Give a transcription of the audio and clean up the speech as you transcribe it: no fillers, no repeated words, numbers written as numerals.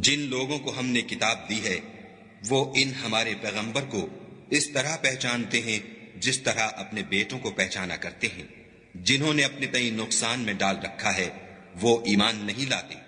जिन लोगों को हमने किताब दी है वो इन हमारे पैगंबर को इस तरह पहचानते हैं जिस तरह अपने बेटों को पहचाना करते हैं। जिन्होंने अपने तई नुकसान में डाल रखा है वो ईमान नहीं लाते।